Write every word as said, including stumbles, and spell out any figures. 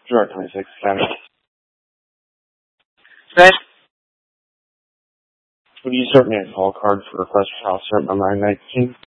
Sure, twenty-six, County. Good. Would you start me a call card for request for house start by nine nineteen?